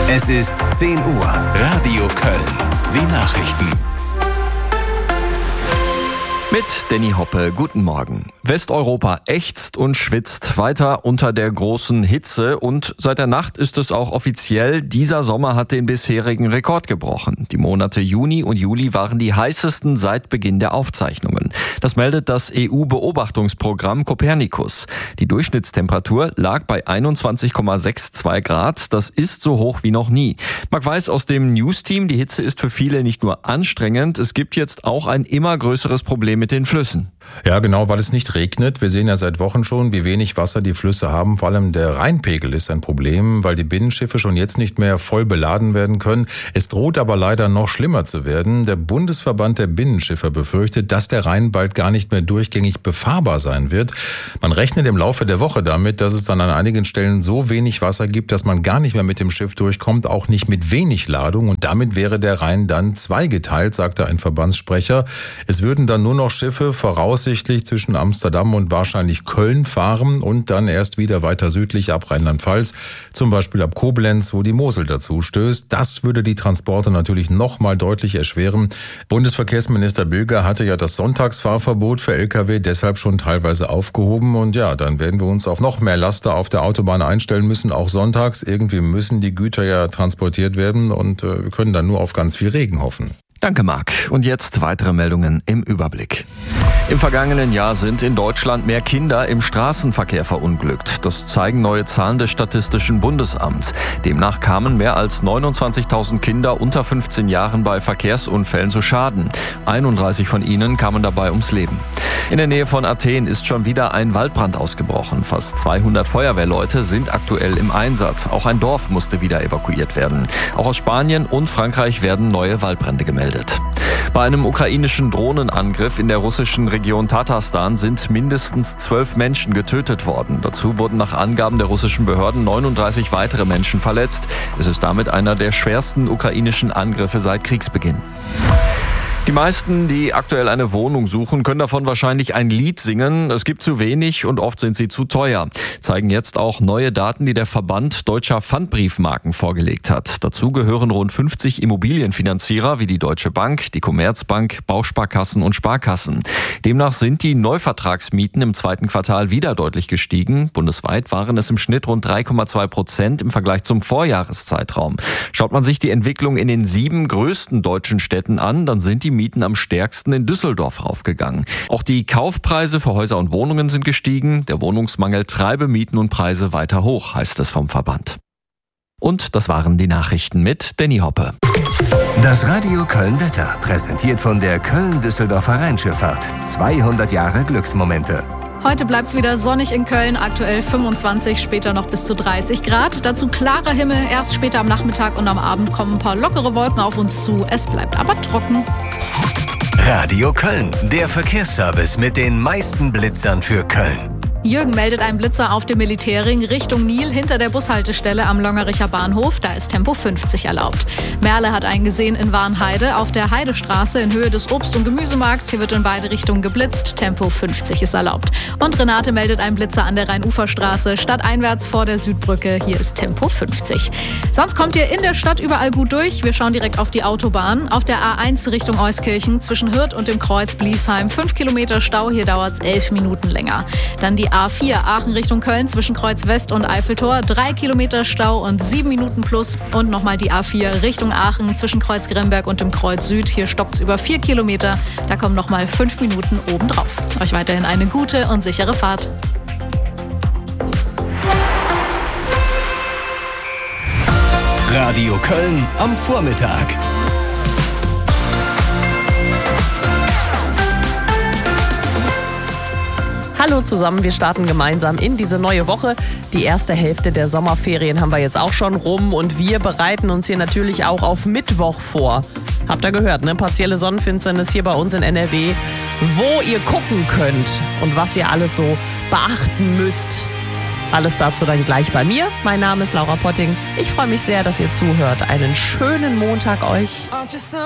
Es ist 10 Uhr. Radio Köln. Die Nachrichten. Mit Danny Hoppe, guten Morgen. Westeuropa ächzt und schwitzt weiter unter der großen Hitze und seit der Nacht ist es auch offiziell, dieser Sommer hat den bisherigen Rekord gebrochen. Die Monate Juni und Juli waren die heißesten seit Beginn der Aufzeichnungen. Das meldet das EU-Beobachtungsprogramm Copernicus. Die Durchschnittstemperatur lag bei 21,62 Grad. Das ist so hoch wie noch nie. Marc Weiß aus dem News-Team, die Hitze ist für viele nicht nur anstrengend, es gibt jetzt auch ein immer größeres Problem mit den Flüssen. Ja, genau, weil es nicht regnet. Wir sehen ja seit Wochen schon, wie wenig Wasser die Flüsse haben. Vor allem der Rheinpegel ist ein Problem, weil die Binnenschiffe schon jetzt nicht mehr voll beladen werden können. Es droht aber leider noch schlimmer zu werden. Der Bundesverband der Binnenschiffer befürchtet, dass der Rhein bald gar nicht mehr durchgängig befahrbar sein wird. Man rechnet im Laufe der Woche damit, dass es dann an einigen Stellen so wenig Wasser gibt, dass man gar nicht mehr mit dem Schiff durchkommt, auch nicht mit wenig Ladung. Und damit wäre der Rhein dann zweigeteilt, sagte ein Verbandssprecher. Es würden dann nur noch Schiffe voraussichtlich zwischen Amsterdam und wahrscheinlich Köln fahren und dann erst wieder weiter südlich ab Rheinland-Pfalz, zum Beispiel ab Koblenz, wo die Mosel dazu stößt. Das würde die Transporte natürlich noch mal deutlich erschweren. Bundesverkehrsminister Bilger hatte ja das Sonntagsfahrverbot für Lkw deshalb schon teilweise aufgehoben und ja, dann werden wir uns auf noch mehr Laster auf der Autobahn einstellen müssen, auch sonntags. Irgendwie müssen die Güter ja transportiert werden und wir können dann nur auf ganz viel Regen hoffen. Danke, Marc. Und jetzt weitere Meldungen im Überblick. Im vergangenen Jahr sind in Deutschland mehr Kinder im Straßenverkehr verunglückt. Das zeigen neue Zahlen des Statistischen Bundesamts. Demnach kamen mehr als 29.000 Kinder unter 15 Jahren bei Verkehrsunfällen zu Schaden. 31 von ihnen kamen dabei ums Leben. In der Nähe von Athen ist schon wieder ein Waldbrand ausgebrochen. Fast 200 Feuerwehrleute sind aktuell im Einsatz. Auch ein Dorf musste wieder evakuiert werden. Auch aus Spanien und Frankreich werden neue Waldbrände gemeldet. Bei einem ukrainischen Drohnenangriff in der russischen Region Tatarstan sind mindestens 12 Menschen getötet worden. Dazu wurden nach Angaben der russischen Behörden 39 weitere Menschen verletzt. Es ist damit einer der schwersten ukrainischen Angriffe seit Kriegsbeginn. Die meisten, die aktuell eine Wohnung suchen, können davon wahrscheinlich ein Lied singen. Es gibt zu wenig und oft sind sie zu teuer. Zeigen jetzt auch neue Daten, die der Verband Deutscher Pfandbriefmarken vorgelegt hat. Dazu gehören rund 50 Immobilienfinanzierer wie die Deutsche Bank, die Commerzbank, Bausparkassen und Sparkassen. Demnach sind die Neuvertragsmieten im zweiten Quartal wieder deutlich gestiegen. Bundesweit waren es im Schnitt rund 3,2% im Vergleich zum Vorjahreszeitraum. Schaut man sich die Entwicklung in den 7 größten deutschen Städten an, dann sind die Mieten am stärksten in Düsseldorf raufgegangen. Auch die Kaufpreise für Häuser und Wohnungen sind gestiegen. Der Wohnungsmangel treibe Mieten und Preise weiter hoch, heißt es vom Verband. Und das waren die Nachrichten mit Danny Hoppe. Das Radio Köln Wetter, präsentiert von der Köln-Düsseldorfer Rheinschifffahrt. 200 Jahre Glücksmomente. Heute bleibt's wieder sonnig in Köln, aktuell 25, später noch bis zu 30 Grad. Dazu klarer Himmel, erst später am Nachmittag und am Abend kommen ein paar lockere Wolken auf uns zu. Es bleibt aber trocken. Radio Köln, der Verkehrsservice mit den meisten Blitzern für Köln. Jürgen meldet einen Blitzer auf dem Militärring Richtung Nil hinter der Bushaltestelle am Longericher Bahnhof. Da ist Tempo 50 erlaubt. Merle hat einen gesehen in Warnheide auf der Heidestraße in Höhe des Obst- und Gemüsemarkts. Hier wird in beide Richtungen geblitzt. Tempo 50 ist erlaubt. Und Renate meldet einen Blitzer an der Rheinuferstraße stadteinwärts vor der Südbrücke. Hier ist Tempo 50. Sonst kommt ihr in der Stadt überall gut durch. Wir schauen direkt auf die Autobahn. Auf der A1 Richtung Euskirchen zwischen Hürth und dem Kreuz Bliesheim 5 Kilometer Stau. Hier dauert es 11 Minuten länger. Dann die A4 Aachen Richtung Köln zwischen Kreuz West und Eiffeltor 3 Kilometer Stau und 7 Minuten plus. Und nochmal die A4 Richtung Aachen zwischen Kreuz Gremberg und dem Kreuz Süd. Hier stockt's über 4 Kilometer. Da kommen nochmal 5 Minuten obendrauf. Euch weiterhin eine gute und sichere Fahrt. Radio Köln am Vormittag. Hallo zusammen, wir starten gemeinsam in diese neue Woche. Die erste Hälfte der Sommerferien haben wir jetzt auch schon rum und wir bereiten uns hier natürlich auch auf Mittwoch vor. Habt ihr gehört, ne? Partielle Sonnenfinsternis hier bei uns in NRW. Wo ihr gucken könnt und was ihr alles so beachten müsst. Alles dazu dann gleich bei mir. Mein Name ist Laura Potting. Ich freue mich sehr, dass ihr zuhört. Einen schönen Montag euch.